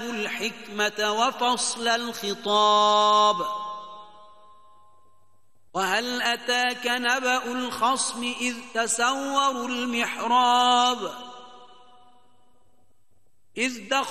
الحكمة وفصل الخطاب. وهل أتاك نبأ الخصم إذ تسوروا المحراب إذ دخلوا